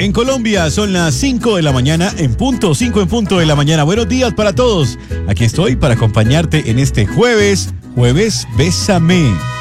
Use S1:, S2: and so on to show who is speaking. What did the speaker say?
S1: En Colombia son las 5 de la mañana, en punto, 5 en punto de la mañana. Buenos días para todos. Aquí estoy para acompañarte en este jueves Bésame.